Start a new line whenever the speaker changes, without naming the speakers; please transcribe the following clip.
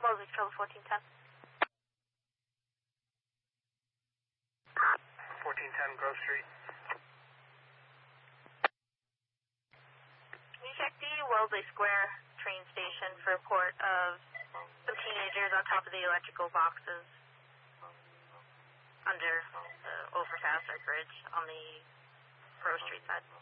Wellesley, Control 1410.
1410 Grove Street.
Can you check the Wellesley Square train station for a report of some teenagers on top of the electrical boxes under the overpass or bridge on the Grove Street side?